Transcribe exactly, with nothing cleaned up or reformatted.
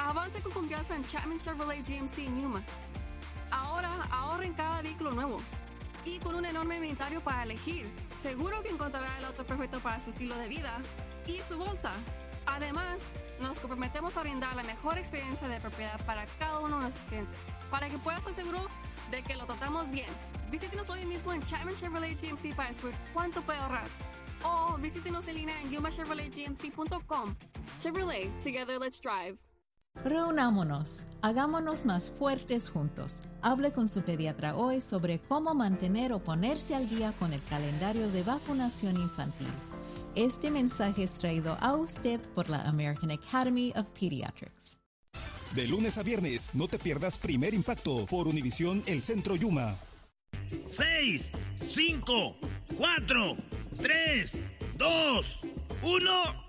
Avance con confianza en Chapman Chevrolet G M C en Yuma. Ahora ahorra en cada vehículo nuevo. Y con un enorme inventario para elegir, seguro que encontrará el auto perfecto para su estilo de vida y su bolsa. Además, nos comprometemos a brindar la mejor experiencia de propiedad para cada uno de nuestros clientes, para que puedas estar seguro de que lo tratamos bien. Visítenos hoy mismo en Chapman Chevrolet G M C para descubrir cuánto puede ahorrar. O visítenos en línea en yuma chevrolet g m c punto com. Chevrolet, together let's drive. Reunámonos, hagámonos más fuertes juntos. Hable con su pediatra hoy sobre cómo mantener o ponerse al día con el calendario de vacunación infantil. Este mensaje es traído a usted por la American Academy of Pediatrics. De lunes a viernes, no te pierdas Primer Impacto por Univisión El Centro Yuma. seis, cinco, cuatro, tres, dos, uno...